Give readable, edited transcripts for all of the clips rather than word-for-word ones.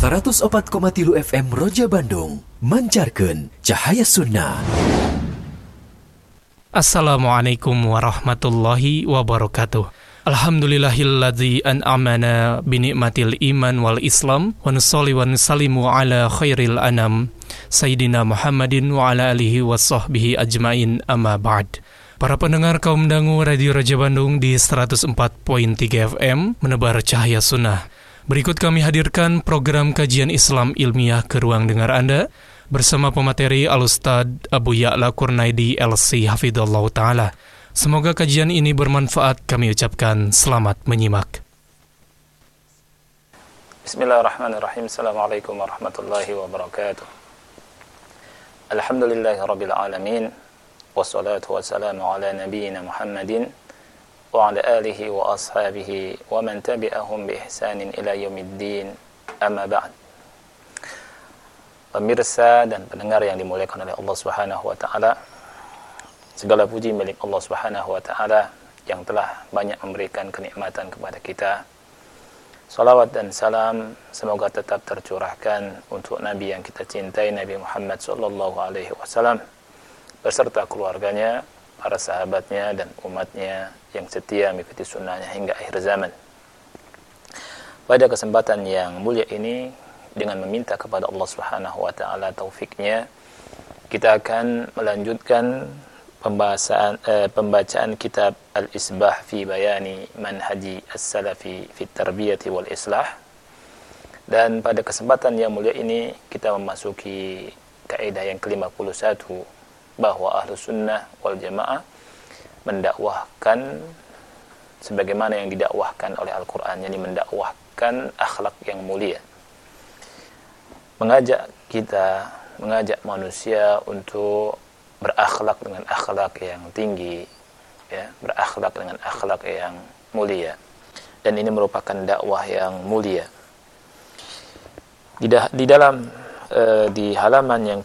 104,3 FM Roja Bandung mancarkeun cahaya sunnah. Assalamualaikum warahmatullahi wabarakatuh. Alhamdulillahilladzi an'amana binikmatil iman wal islam wa nusalli wa nusallimu ala khairil anam Sayyidina Muhammadin wa ala alihi wa sahbihi ajmain amma ba'd. Para pendengar kaum dangu Radio Roja Bandung di 104.3 FM menebar cahaya sunnah. Berikut kami hadirkan program kajian Islam ilmiah ke ruang dengar Anda bersama pemateri Al-Ustadz Abu Ya'la Kurnaidi LC Hafidhullah Ta'ala. Semoga kajian ini bermanfaat. Kami ucapkan selamat menyimak. Bismillahirrahmanirrahim. Assalamualaikum warahmatullahi wabarakatuh. Alhamdulillahi rabbil alamin. Wassalatu wassalamu ala nabiyyina Muhammadin wa ala alihi wa ashabihi wa man tabi'ahum bi ihsanin ila yaumiddin. Amma ba'd. Pemirsa dan pendengar yang dimuliakan oleh Allah Subhanahu wa taala, segala puji milik Allah Subhanahu wa taala yang telah banyak memberikan kenikmatan kepada kita. Salawat dan salam semoga tetap tercurahkan untuk Nabi yang kita cintai, Nabi Muhammad sallallahu alaihi wasallam, beserta keluarganya, para sahabatnya dan umatnya yang setia mengikuti sunnahnya hingga akhir zaman. Pada kesempatan yang mulia ini, dengan meminta kepada Allah Subhanahu wa taala taufiknya, kita akan melanjutkan pembacaan kitab Al-Isbah fi Bayani Manhaji As-Salafi fi Tarbiyati wal Islah. Dan pada kesempatan yang mulia ini kita memasuki kaidah yang ke-51, bahwa Ahlus Sunnah wal Jamaah mendakwahkan sebagaimana yang didakwahkan oleh Al-Quran, yakni mendakwahkan akhlak yang mulia, mengajak manusia untuk berakhlak dengan akhlak yang tinggi, ya, berakhlak dengan akhlak yang mulia, dan ini merupakan dakwah yang mulia. Di dalam di halaman yang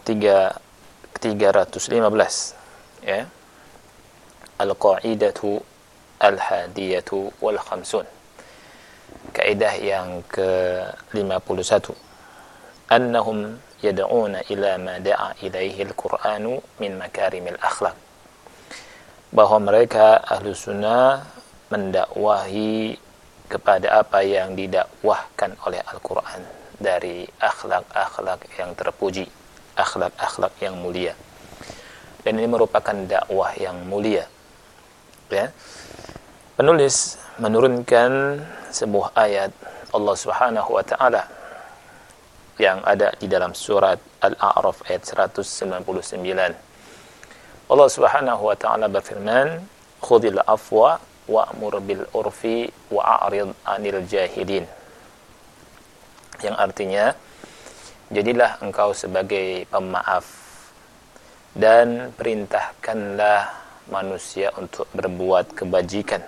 315, ya, Al-Qa'idatu Al-Hadiyatu wal Khamsun, kaidah yang ke-51, annahum yad'una ila ma da'a ilaihi al-Qur'anu min makarimil akhlaq, bahwa mereka ahlu sunnah mendakwahi kepada apa yang didakwahkan oleh Al-Quran dari akhlak-akhlak yang terpuji, akhlak-akhlak yang mulia, dan ini merupakan dakwah yang mulia, ya. Penulis menurunkan sebuah ayat Allah Subhanahu wa taala yang ada di dalam surat Al-A'raf ayat 199. Allah Subhanahu wa taala berfirman, "Khudhil afwa wa'mur bil urfi wa'rid 'anil jahilin." Yang artinya, jadilah engkau sebagai pemaaf dan perintahkanlah manusia untuk berbuat kebajikan,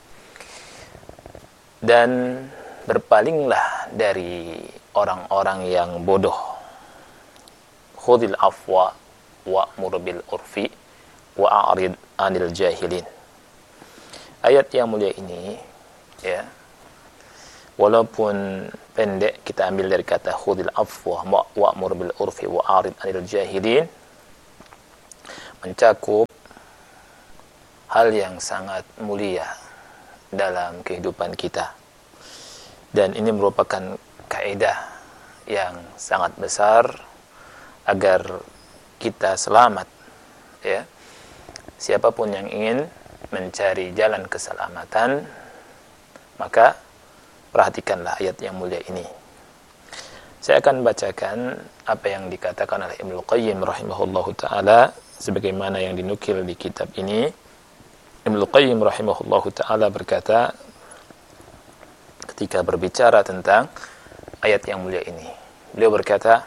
dan berpalinglah dari orang-orang yang bodoh. Khudhil afwa wa'mur bil urfi wa'rid 'anil jahilin. Ayat yang mulia ini, ya, walaupun pendek, kita ambil dari kata khudhil afwa wa'mur bil urfi wa'rid 'anil jahilin, mencakup hal yang sangat mulia dalam kehidupan kita, dan ini merupakan kaidah yang sangat besar agar kita selamat, ya. Siapapun yang ingin mencari jalan keselamatan, maka perhatikanlah ayat yang mulia ini. Saya akan bacakan apa yang dikatakan oleh Ibnu Qayyim rahimahullahu ta'ala sebagaimana yang dinukil di kitab ini. Ibnu Qayyim rahimahullahu ta'ala berkata ketika berbicara tentang ayat yang mulia ini, beliau berkata,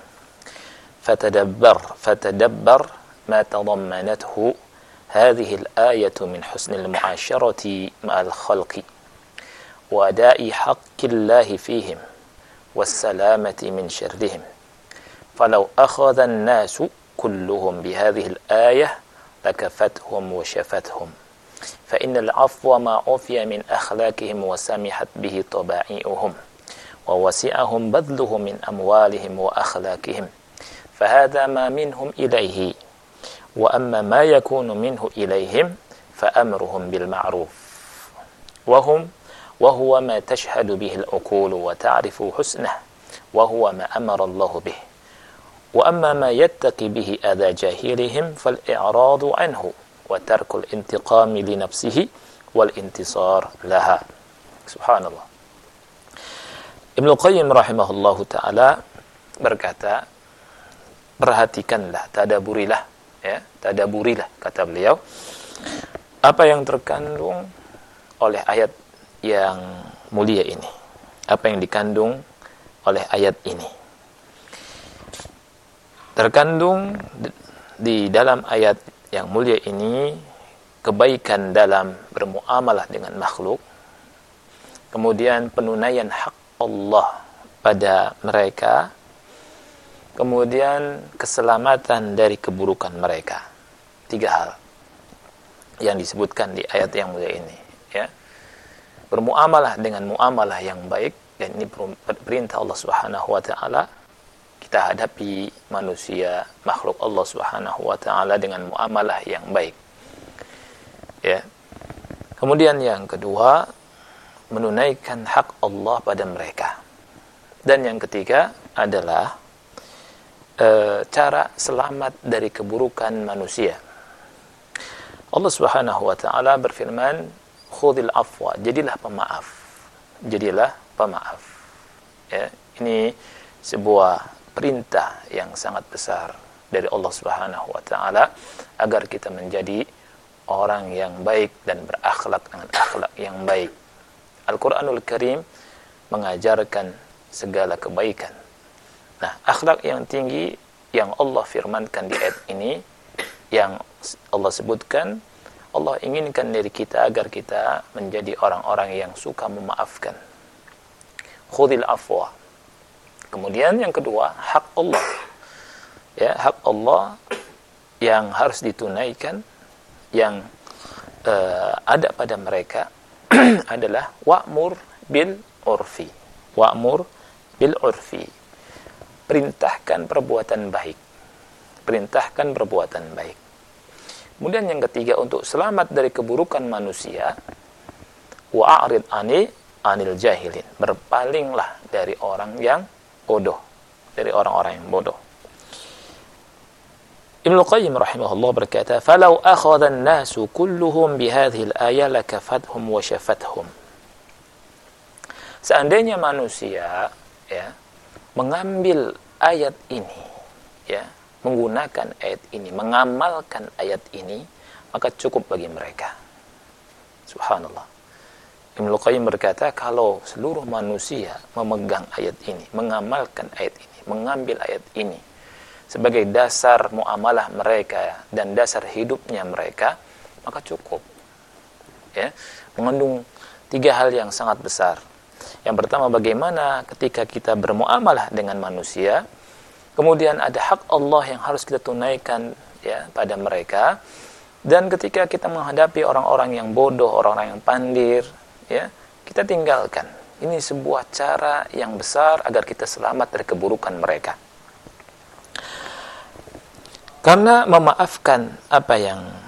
fatadabbar ma tadammanathu hadhihi al-ayatu min husnil mu'asharati ma'al khalqi wa ada'i haqqillahi fihim wassalamati min syarrihim, falau akhadha an-nasu kulluhum bihadhihi al-ayah lakafathum wa shafathum, fa innal afwa ma ufiya min akhlaqihim wa samihat bihi taba'i'uhum wa wasi'ahum badluhum min amwalihim wa akhlaqihim fahadha ma minhum ilaihi wa amma ma yakunu minhu ilaihim fa amruhum bil ma'ruf wa huwa ma tashhadu bihi al-uqul wa ta'rifu husnahu wa huwa ma amara Allah bih wa amma ma yattaqi bihi adha jahilihim fal i'radu anhu wa tarkul intiqami li nafsihi wal intisar laha. Subhanallah. Ibnu Qayyim rahimahullahu ta'ala berkata, perhatikanlah, tadaburilah, ya, tadaburilah, kata beliau, apa yang terkandung oleh ayat yang mulia ini, apa yang dikandung oleh ayat ini. Terkandung di dalam ayat yang mulia ini kebaikan dalam bermuamalah dengan makhluk, kemudian penunaian hak Allah pada mereka, kemudian keselamatan dari keburukan mereka. 3 hal yang disebutkan di ayat yang mulia ini, ya. Bermuamalah dengan muamalah yang baik, dan ini perintah Allah Subhanahu wa taala. Kita hadapi manusia, makhluk Allah Subhanahu wa taala dengan muamalah yang baik. Ya. Kemudian yang kedua, menunaikan hak Allah pada mereka. Dan yang ketiga adalah cara selamat dari keburukan manusia. Allah Subhanahu wa taala berfirman, "Khudhil afwa", jadilah pemaaf. Jadilah pemaaf. Ya, ini sebuah perintah yang sangat besar dari Allah Subhanahu wa taala agar kita menjadi orang yang baik dan berakhlak dengan akhlak yang baik. Al-Qur'anul Karim mengajarkan segala kebaikan. Nah, akhlak yang tinggi yang Allah firmankan di ayat ini, yang Allah sebutkan, Allah inginkan dari kita agar kita menjadi orang-orang yang suka memaafkan. Khudhil afwa. Kemudian yang kedua, hak Allah. Ya, hak Allah yang harus ditunaikan, yang ada pada mereka adalah wa'mur bil urfi. Wa'mur bil urfi. Perintahkan perbuatan baik. Perintahkan perbuatan baik. Kemudian yang ketiga, untuk selamat dari keburukan manusia, wa'arid anil jahilin. Berpalinglah dari orang yang bodoh, dari orang-orang yang bodoh. Ibnu Qayyim rahimahullah berkata, "Falau akhadha an-nasu kulluhum bihadhihi al-ayah lakafathum wa shafathum." Seandainya manusia, ya, mengambil ayat ini, ya, menggunakan ayat ini, mengamalkan ayat ini, maka cukup bagi mereka. Subhanallah. Ibnu Qayyim berkata, kalau seluruh manusia memegang ayat ini, mengamalkan ayat ini, mengambil ayat ini sebagai dasar muamalah mereka dan dasar hidupnya mereka, maka cukup. Ya, mengandung 3 hal yang sangat besar. Yang pertama, bagaimana ketika kita bermuamalah dengan manusia, kemudian ada hak Allah yang harus kita tunaikan, ya, pada mereka. Dan ketika kita menghadapi orang-orang yang bodoh, orang-orang yang pandir, ya, kita tinggalkan. Ini sebuah cara yang besar agar kita selamat dari keburukan mereka. Karena memaafkan apa yang